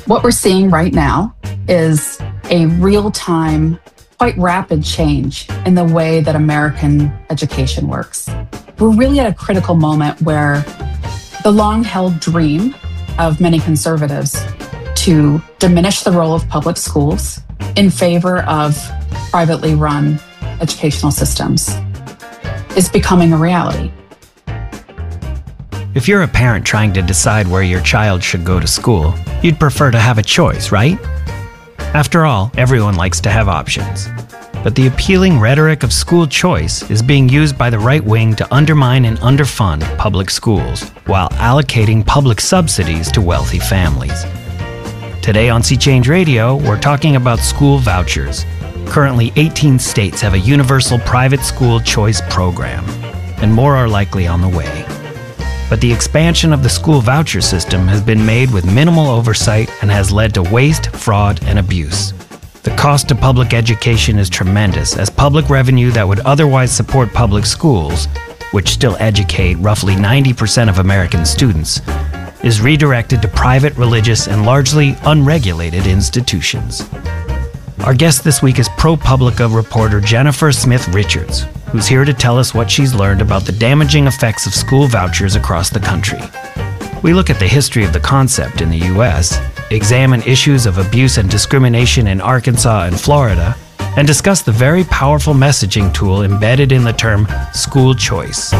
What we're seeing right now is a real-time, quite rapid change in the way that American education works. We're really at a critical moment where the long-held dream of many conservatives to diminish the role of public schools in favor of privately run educational systems is becoming a reality. If you're a parent trying to decide where your child should go to school, you'd prefer to have a choice, right? After all, everyone likes to have options. But the appealing rhetoric of school choice is being used by the right wing to undermine and underfund public schools while allocating public subsidies to wealthy families. Today on Sea Change Radio, we're talking about school vouchers. Currently, 18 states have a universal private school choice program, and more are likely on the way. But the expansion of the school voucher system has been made with minimal oversight and has led to waste, fraud, and abuse. The cost to public education is tremendous, as public revenue that would otherwise support public schools, which still educate roughly 90% of American students, is redirected to private, religious, and largely unregulated institutions. Our guest this week is ProPublica reporter Jennifer Smith Richards, who's here to tell us what she's learned about the damaging effects of school vouchers across the country. We look at the history of the concept in the U.S., examine issues of abuse and discrimination in Arkansas and Florida, and discuss the very powerful messaging tool embedded in the term school choice.